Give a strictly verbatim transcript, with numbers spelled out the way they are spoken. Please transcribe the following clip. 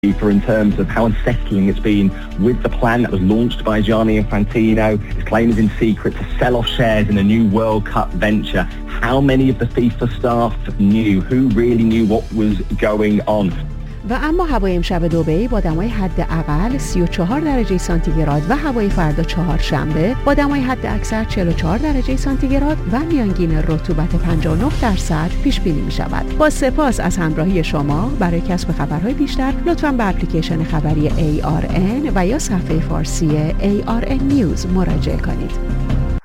in terms of how unsettling it's been with the plan that was launched by Gianni Infantino. His claim is in secret to sell off shares in a new World Cup venture. How many of the FIFA staff knew? Who really knew what was going on? و اما هوای امشب دبی با دمای حداقل سی و چهار درجه سانتیگراد و هوای فردا چهارشنبه با دمای حداکثر چهل و چهار درجه سانتیگراد و میانگین رطوبت پنجاه و نه درصد پیش بینی می شود. با سپاس از همراهی شما. برای کسب خبرهای بیشتر لطفاً به اپلیکیشن خبری ای آر ان و یا صفحه فارسی ای آر ان نیوز مراجعه کنید.